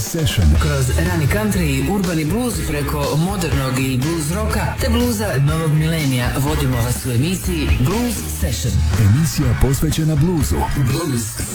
Session. Kroz rani country i urbani blues preko modernog i blues roka te bluza novog milenija vodimo vas u emisiji Blues Session. Emisija posvećena bluzu. Blues